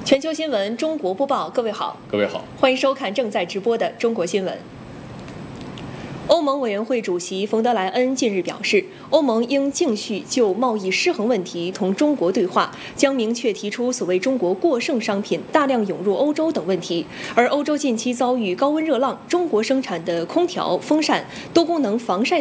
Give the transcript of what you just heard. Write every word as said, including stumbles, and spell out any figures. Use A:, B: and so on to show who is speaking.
A: 全球新闻中国播报，各位好，
B: 各位好，
A: 欢迎收看正在直播的中国新闻。欧盟委员会主席冯德莱恩近日表示，欧盟应继续就贸易失衡问题同中国对话，将明确提出所谓中国过剩商品大量涌入欧洲等问题。而欧洲近期遭遇高温热浪，中国生产的空调、风扇、多功能防晒